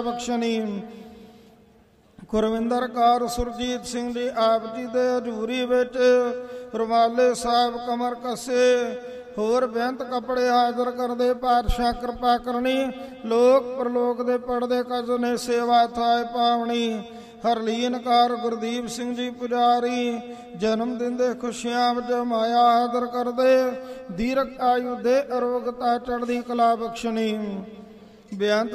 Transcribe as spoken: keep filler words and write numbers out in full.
ਬਖਸ਼ਣੀ। ਗੁਰਵਿੰਦਰ ਕੌਰ ਸੁਰਜੀਤ ਸਿੰਘ ਜੀ ਆਪ ਜੀ ਦੇ ਹਜ਼ੂਰੀ ਵਿੱਚ ਰੁਮਾਲੇ ਸਾਹਿਬ ਕਮਰ ਕੱਸੇ ਹੋਰ ਬੇਅੰਤ ਕੱਪੜੇ ਹਾਜ਼ਰ ਕਰਦੇ। ਪਾਤਸ਼ਾਹ ਕਿਰਪਾ ਕਰਨੀ ਲੋਕ ਪ੍ਰਲੋਕ ਦੇ ਪੜਦੇ ਕਜਨੇ ਸੇਵਾ ਥਾਏ ਪਾਵਣੀ। ਹਰਲੀਨ ਕੌਰ ਗੁਰਦੀਪ ਸਿੰਘ ਜੀ ਪੁਜਾਰੀ ਜਨਮ ਦਿਨ ਦੇ ਖੁਸ਼ੀਆਂ ਵਿੱਚ ਮਾਇਆ ਹਾਜ਼ਰ ਕਰਦੇ। ਦੀਰਘ ਆਯੂ ਦੇ ਅਰੋਗਤਾ ਚੜ੍ਹਦੀ ਕਲਾ ਬਖਸ਼ਣੀ। ਬੇਅੰਤ